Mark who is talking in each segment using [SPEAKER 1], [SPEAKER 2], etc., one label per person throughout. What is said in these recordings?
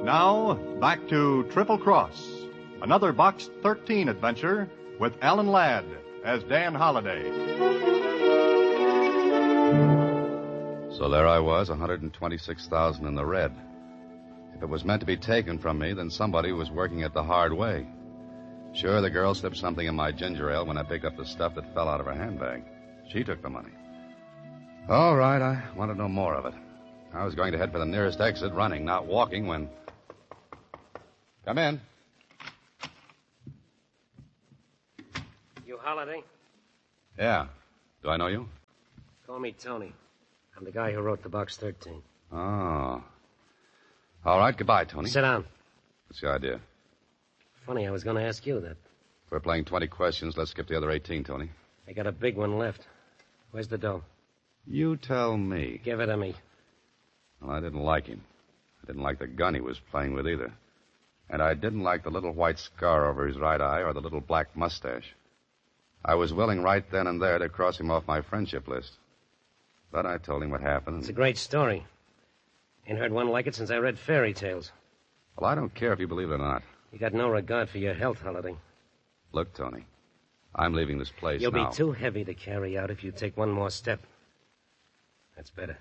[SPEAKER 1] Now, back to Triple Cross, another Box 13 adventure with Alan Ladd as Dan Holliday.
[SPEAKER 2] So there I was, $126,000 in the red. If it was meant to be taken from me, then somebody was working it the hard way. Sure, the girl slipped something in my ginger ale when I picked up the stuff that fell out of her handbag. She took the money. All right, I wanted no more of it. I was going to head for the nearest exit, running, not walking, when... Come in.
[SPEAKER 3] You Holliday?
[SPEAKER 2] Yeah. Do I know you?
[SPEAKER 3] Call me Tony. I'm the guy who wrote the Box 13.
[SPEAKER 2] Oh. All right, goodbye, Tony.
[SPEAKER 3] Sit down.
[SPEAKER 2] What's the idea?
[SPEAKER 3] Funny, I was going to ask you that.
[SPEAKER 2] If we're playing 20 questions, let's skip the other 18, Tony.
[SPEAKER 3] I got a big one left. Where's the dough?
[SPEAKER 2] You tell me.
[SPEAKER 3] Give it to me.
[SPEAKER 2] Well, I didn't like him. I didn't like the gun he was playing with either. And I didn't like the little white scar over his right eye or the little black mustache. I was willing right then and there to cross him off my friendship list. But I told him what happened.
[SPEAKER 3] It's a great story. Ain't heard one like it since I read fairy tales.
[SPEAKER 2] Well, I don't care if you believe it or not.
[SPEAKER 3] You got no regard for your health, Holliday.
[SPEAKER 2] Look, Tony, I'm leaving this place
[SPEAKER 3] You'll
[SPEAKER 2] now.
[SPEAKER 3] be too heavy to carry out if you take one more step. That's better.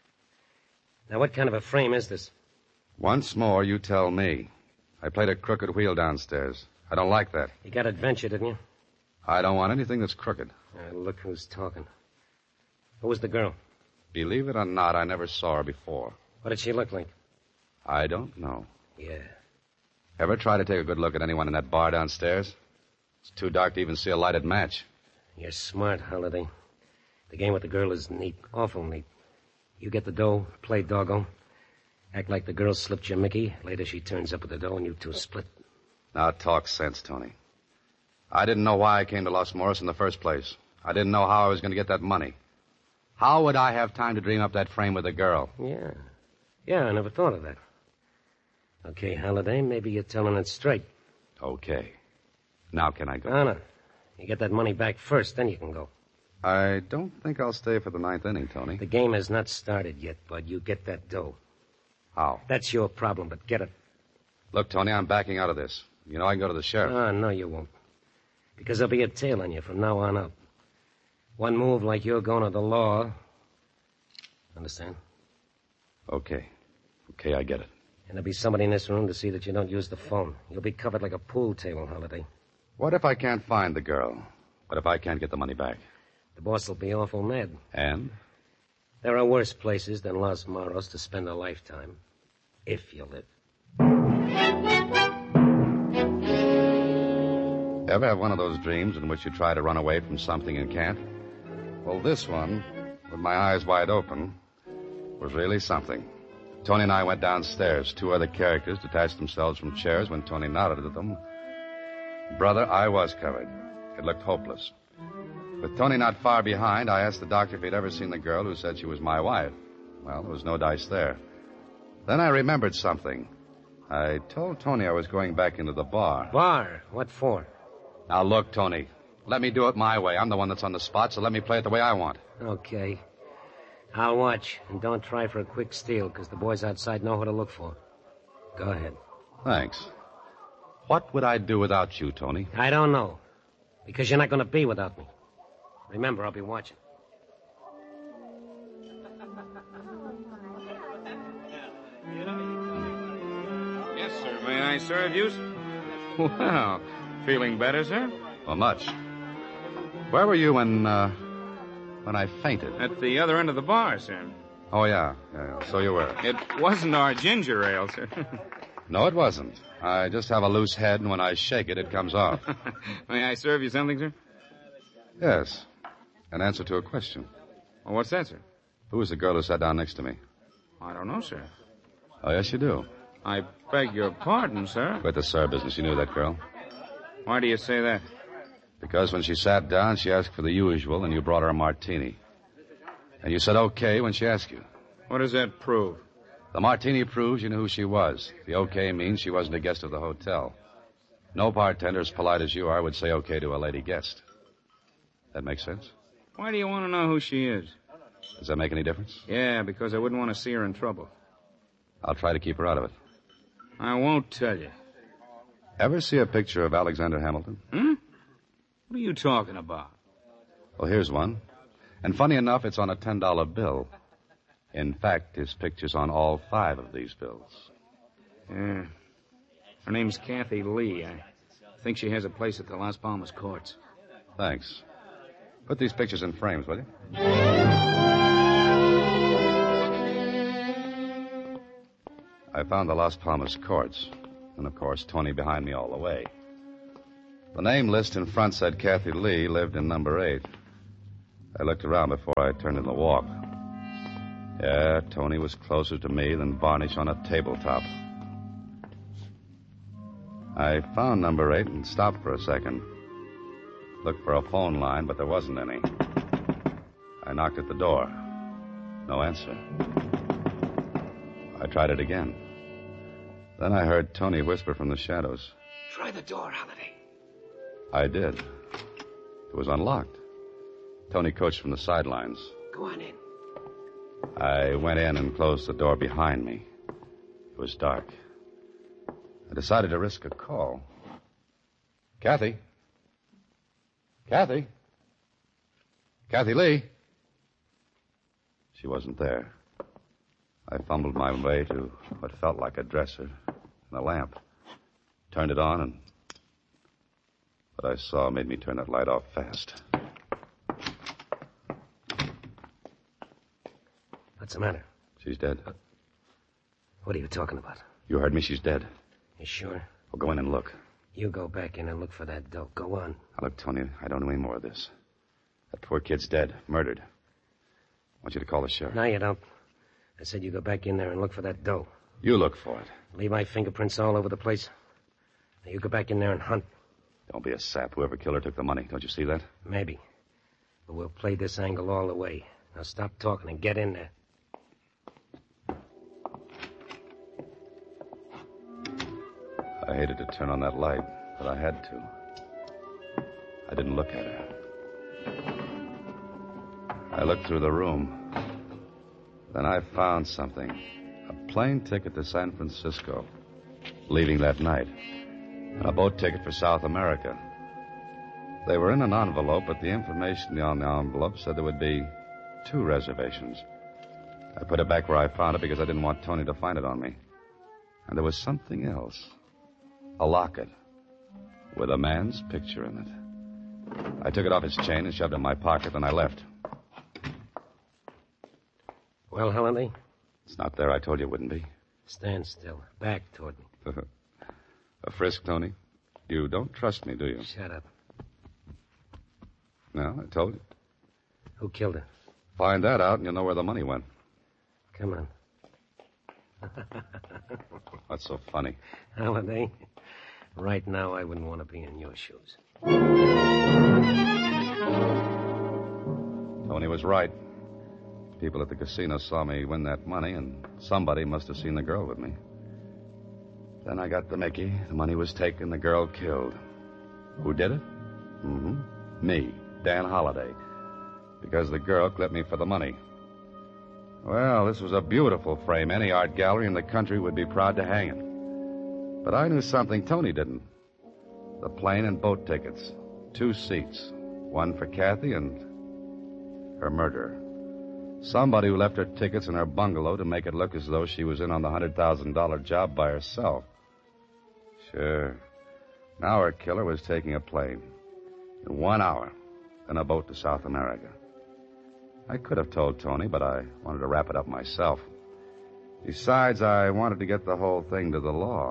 [SPEAKER 3] Now, what kind of a frame is this?
[SPEAKER 2] Once more, you tell me. I played a crooked wheel downstairs. I don't like that.
[SPEAKER 3] You got adventure, didn't you?
[SPEAKER 2] I don't want anything that's crooked.
[SPEAKER 3] Look who's talking. Who was the girl?
[SPEAKER 2] Believe it or not, I never saw her before.
[SPEAKER 3] What did she look like?
[SPEAKER 2] I don't know.
[SPEAKER 3] Yeah.
[SPEAKER 2] Ever try to take a good look at anyone in that bar downstairs? It's too dark to even see a lighted match.
[SPEAKER 3] You're smart, Holliday. The game with the girl is neat. Awful neat. You get the dough, play doggo. Act like the girl slipped you Mickey. Later she turns up with the dough and you two split.
[SPEAKER 2] Now talk sense, Tony. I didn't know why I came to Los Morris in the first place. I didn't know how I was going to get that money. How would I have time to dream up that frame with the girl?
[SPEAKER 3] Yeah. Yeah, I never thought of that. Okay, Holliday, maybe you're telling it straight.
[SPEAKER 2] Okay. Now can I go?
[SPEAKER 3] No. You get that money back first, then you can go.
[SPEAKER 2] I don't think I'll stay for the ninth inning, Tony.
[SPEAKER 3] The game has not started yet, Bud. You get that dough.
[SPEAKER 2] How?
[SPEAKER 3] That's your problem, but get it.
[SPEAKER 2] Look, Tony, I'm backing out of this. You know I can go to the sheriff.
[SPEAKER 3] No, you won't. Because there'll be a tail on you from now on up. One move like you're going to the law. Understand?
[SPEAKER 2] Okay. Okay, I get it.
[SPEAKER 3] And there'll be somebody in this room to see that you don't use the phone. You'll be covered like a pool table, Holliday.
[SPEAKER 2] What if I can't find the girl? What if I can't get the money back?
[SPEAKER 3] The boss will be awful mad.
[SPEAKER 2] And?
[SPEAKER 3] There are worse places than Los Morros to spend a lifetime. If you live.
[SPEAKER 2] Ever have one of those dreams in which you try to run away from something and can't? Well, this one, with my eyes wide open, was really something. Tony and I went downstairs. Two other characters detached themselves from chairs when Tony nodded at them. Brother, I was covered. It looked hopeless. With Tony not far behind, I asked the doctor if he'd ever seen the girl who said she was my wife. Well, there was no dice there. Then I remembered something. I told Tony I was going back into the bar.
[SPEAKER 3] Bar? What for?
[SPEAKER 2] Now, look, Tony. Let me do it my way. I'm the one that's on the spot, so let me play it the way I want.
[SPEAKER 3] Okay. I'll watch. And don't try for a quick steal, because the boys outside know what to look for. Go ahead.
[SPEAKER 2] Thanks. What would I do without you, Tony?
[SPEAKER 3] I don't know. Because you're not going to be without me. Remember, I'll be watching.
[SPEAKER 4] Yes, sir. May I serve you? Well, feeling better, sir?
[SPEAKER 2] Well, much. Where were you when I fainted?
[SPEAKER 4] At the other end of the bar, sir.
[SPEAKER 2] Oh, yeah. So you were.
[SPEAKER 4] It wasn't our ginger ale, sir.
[SPEAKER 2] No, it wasn't. I just have a loose head, and when I shake it, it comes off.
[SPEAKER 4] May I serve you something, sir?
[SPEAKER 2] Yes. An answer to a question.
[SPEAKER 4] Well, what's that, sir?
[SPEAKER 2] Who was the girl who sat down next to me?
[SPEAKER 4] I don't know, sir.
[SPEAKER 2] Oh, yes, you do.
[SPEAKER 4] I beg your pardon, sir.
[SPEAKER 2] Quit the sir business. You knew that girl.
[SPEAKER 4] Why do you say that?
[SPEAKER 2] Because when she sat down, she asked for the usual, and you brought her a martini. And you said okay when she asked you.
[SPEAKER 4] What does that prove?
[SPEAKER 2] The martini proves you knew who she was. The okay means she wasn't a guest of the hotel. No bartender as polite as you are would say okay to a lady guest. That makes sense?
[SPEAKER 4] Why do you want to know who she is?
[SPEAKER 2] Does that make any difference?
[SPEAKER 4] Yeah, because I wouldn't want to see her in trouble.
[SPEAKER 2] I'll try to keep her out of it.
[SPEAKER 4] I won't tell you.
[SPEAKER 2] Ever see a picture of Alexander Hamilton?
[SPEAKER 4] What are you talking about?
[SPEAKER 2] Well, here's one. And funny enough, it's on a $10 bill. In fact, his picture's on all 5 of these bills.
[SPEAKER 4] Yeah. Her name's Kathy Lee. I think she has a place at the Las Palmas courts.
[SPEAKER 2] Thanks. Put these pictures in frames, will you? I found the Las Palmas courts. And, of course, Tony behind me all the way. The name list in front said Kathy Lee lived in number 8. I looked around before I turned in the walk. Yeah, Tony was closer to me than varnish on a tabletop. I found number 8 and stopped for a second. Looked for a phone line, but there wasn't any. I knocked at the door. No answer. I tried it again. Then I heard Tony whisper from the shadows.
[SPEAKER 3] Try the door, Holiday.
[SPEAKER 2] I did. It was unlocked. Tony coached from the sidelines.
[SPEAKER 3] Go on in.
[SPEAKER 2] I went in and closed the door behind me. It was dark. I decided to risk a call. Kathy? Kathy? Kathy Lee? She wasn't there. I fumbled my way to what felt like a dresser and a lamp. Turned it on, and what I saw made me turn that light off fast.
[SPEAKER 3] What's the matter?
[SPEAKER 2] She's dead.
[SPEAKER 3] What are you talking about?
[SPEAKER 2] You heard me. She's dead.
[SPEAKER 3] You sure?
[SPEAKER 2] Well, go in and look.
[SPEAKER 3] You go back in and look for that dope. Go on.
[SPEAKER 2] Now, look, Tony, I don't know any more of this. That poor kid's dead. Murdered. I want you to call the sheriff.
[SPEAKER 3] No, you don't. I said you go back in there and look for that dough.
[SPEAKER 2] You look for it.
[SPEAKER 3] Leave my fingerprints all over the place. Now you go back in there and hunt.
[SPEAKER 2] Don't be a sap. Whoever killed her took the money. Don't you see that?
[SPEAKER 3] Maybe. But we'll play this angle all the way. Now stop talking and get in there.
[SPEAKER 2] I hated to turn on that light, but I had to. I didn't look at her. I looked through the room. Then I found something. A plane ticket to San Francisco, leaving that night. And a boat ticket for South America. They were in an envelope, but the information on the envelope said there would be 2 reservations. I put it back where I found it because I didn't want Tony to find it on me. And there was something else. A locket with a man's picture in it. I took it off his chain and shoved it in my pocket, and I left.
[SPEAKER 3] Well, Holiday?
[SPEAKER 2] It's not there. I told you it wouldn't be.
[SPEAKER 3] Stand still. Back toward me.
[SPEAKER 2] A frisk, Tony? You don't trust me, do you?
[SPEAKER 3] Shut up.
[SPEAKER 2] No, I told you.
[SPEAKER 3] Who killed her?
[SPEAKER 2] Find that out, and you'll know where the money went.
[SPEAKER 3] Come on.
[SPEAKER 2] What's so funny?
[SPEAKER 3] Holiday, right now I wouldn't want to be in your shoes.
[SPEAKER 2] Tony was right. People at the casino saw me win that money, and somebody must have seen the girl with me. Then I got the Mickey. The money was taken, the girl killed. Who did it? Me, Dan Holiday. Because the girl clipped me for the money. Well, this was a beautiful frame. Any art gallery in the country would be proud to hang it. But I knew something Tony didn't. The plane and boat tickets. 2 seats. One for Kathy and her murderer. Somebody who left her tickets in her bungalow to make it look as though she was in on the $100,000 job by herself. Sure. Now her killer was taking a plane. In 1 hour. Then a boat to South America. I could have told Tony, but I wanted to wrap it up myself. Besides, I wanted to get the whole thing to the law.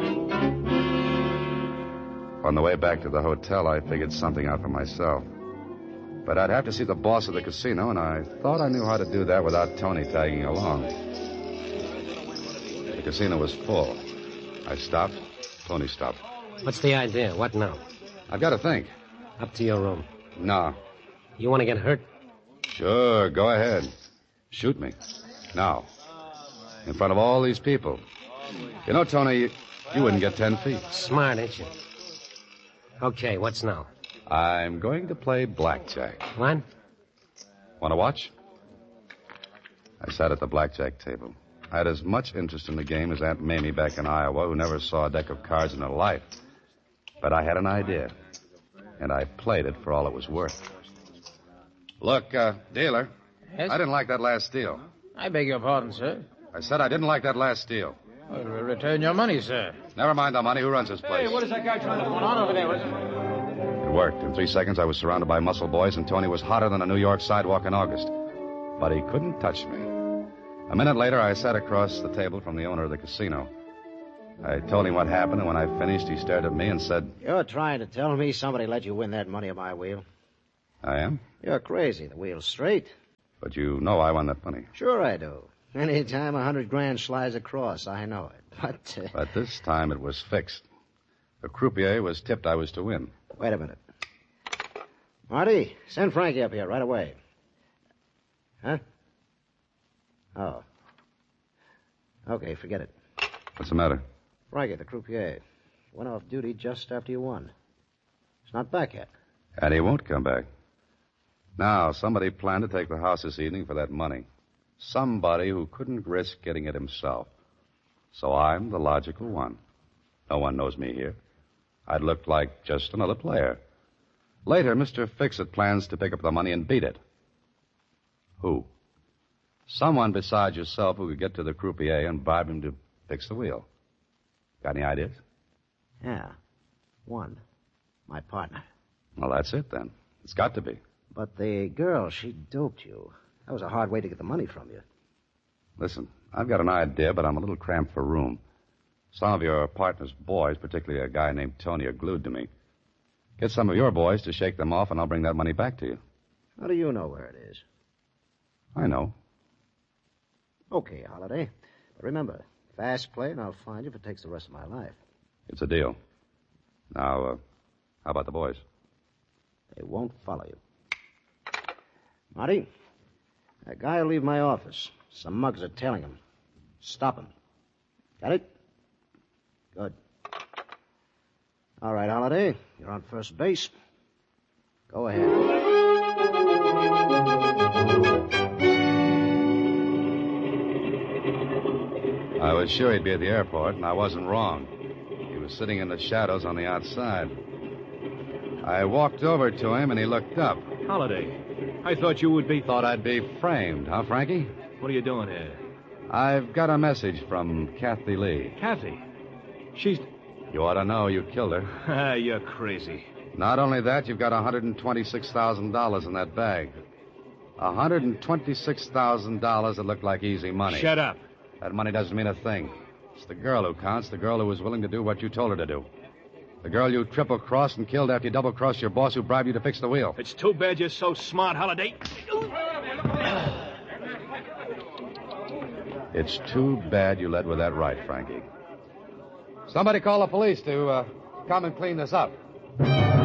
[SPEAKER 2] On the way back to the hotel, I figured something out for myself. But I'd have to see the boss of the casino, and I thought I knew how to do that without Tony tagging along. The casino was full. I stopped. Tony stopped.
[SPEAKER 3] What's the idea? What now?
[SPEAKER 2] I've got to think.
[SPEAKER 3] Up to your room.
[SPEAKER 2] No.
[SPEAKER 3] You want to get hurt?
[SPEAKER 2] Sure, go ahead. Shoot me. Now. In front of all these people. You know, Tony, you wouldn't get 10 feet.
[SPEAKER 3] Smart, ain't you? Okay, what's now?
[SPEAKER 2] I'm going to play blackjack.
[SPEAKER 3] What?
[SPEAKER 2] Want to watch? I sat at the blackjack table. I had as much interest in the game as Aunt Mamie back in Iowa, who never saw a deck of cards in her life. But I had an idea, and I played it for all it was worth. Look, dealer,
[SPEAKER 5] Yes?
[SPEAKER 2] I didn't like that last deal.
[SPEAKER 5] I beg your pardon, sir.
[SPEAKER 2] I said I didn't like that last deal.
[SPEAKER 5] Well, return your money, sir.
[SPEAKER 2] Never mind the money. Who runs this place?
[SPEAKER 5] What is that guy trying to... What's going on over there?
[SPEAKER 2] It worked. In 3 seconds, I was surrounded by muscle boys, and Tony was hotter than a New York sidewalk in August. But he couldn't touch me. A minute later, I sat across the table from the owner of the casino. I told him what happened, and when I finished, he stared at me and said,
[SPEAKER 6] You're trying to tell me somebody let you win that money on my wheel?
[SPEAKER 2] I am?
[SPEAKER 6] You're crazy. The wheel's straight.
[SPEAKER 2] But you know I won that money.
[SPEAKER 6] Sure I do. Any time 100 grand slides across, I know it.
[SPEAKER 2] But this time it was fixed. The croupier was tipped I was to win.
[SPEAKER 6] Wait a minute. Marty, send Frankie up here right away. Huh? Oh. Okay, forget it.
[SPEAKER 2] What's the matter?
[SPEAKER 6] Frankie, the croupier, went off duty just after you won. He's not back yet.
[SPEAKER 2] And he won't come back. Now, somebody planned to take the house this evening for that money. Somebody who couldn't risk getting it himself. So I'm the logical one. No one knows me here. I'd look like just another player. Later, Mr. Fix-It plans to pick up the money and beat it. Who? Someone besides yourself who could get to the croupier and bribe him to fix the wheel. Got any ideas?
[SPEAKER 6] Yeah. One. My partner.
[SPEAKER 2] Well, that's it, then. It's got to be.
[SPEAKER 6] But the girl, she doped you. That was a hard way to get the money from you.
[SPEAKER 2] Listen, I've got an idea, but I'm a little cramped for room. Some of your partner's boys, particularly a guy named Tony, are glued to me. Get some of your boys to shake them off, and I'll bring that money back to you.
[SPEAKER 6] How do you know where it is?
[SPEAKER 2] I know.
[SPEAKER 6] Okay, Holiday. But remember, fast play, and I'll find you if it takes the rest of my life.
[SPEAKER 2] It's a deal. Now, how about the boys?
[SPEAKER 6] They won't follow you. Marty, that guy will leave my office. Some mugs are tailing him. Stop him. Got it? Good. All right, Holiday. You're on first base. Go ahead.
[SPEAKER 2] I was sure he'd be at the airport, and I wasn't wrong. He was sitting in the shadows on the outside. I walked over to him, and he looked up.
[SPEAKER 7] Holiday, I thought you would be...
[SPEAKER 2] Thought I'd be framed, huh, Frankie?
[SPEAKER 7] What are you doing here?
[SPEAKER 2] I've got a message from Kathy Lee.
[SPEAKER 7] Kathy. She's...
[SPEAKER 2] You ought to know you killed her.
[SPEAKER 7] Ah, you're crazy.
[SPEAKER 2] Not only that, you've got $126,000 in that bag. $126,000 that looked like easy money.
[SPEAKER 7] Shut up.
[SPEAKER 2] That money doesn't mean a thing. It's the girl who counts, the girl who was willing to do what you told her to do. The girl you triple-crossed and killed after you double-crossed your boss who bribed you to fix the wheel.
[SPEAKER 7] It's too bad you're so smart, Holiday.
[SPEAKER 2] It's too bad you led with that right, Frankie. Somebody call the police to come and clean this up.